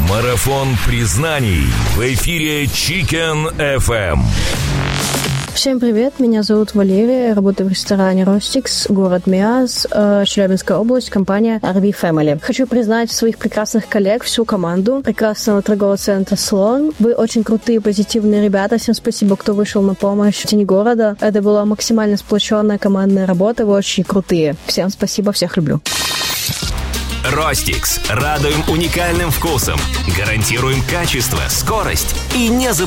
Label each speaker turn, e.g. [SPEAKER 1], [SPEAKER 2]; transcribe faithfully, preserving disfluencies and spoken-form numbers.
[SPEAKER 1] Марафон признаний в эфире Chicken эф эм.
[SPEAKER 2] Всем привет, меня зовут Валерия, я работаю в ресторане Ростикс, город Миас, Челябинская область, компания ар ви Family. Хочу признать своих прекрасных коллег, всю команду прекрасного торгового центра Слон. Вы очень крутые, позитивные ребята. Всем спасибо, кто вышел на помощь в тени города. Это была максимально сплоченная командная работа, вы очень крутые. Всем спасибо, всех люблю.
[SPEAKER 1] Ростикс. Радуем уникальным вкусом. Гарантируем качество, скорость и не забывайте.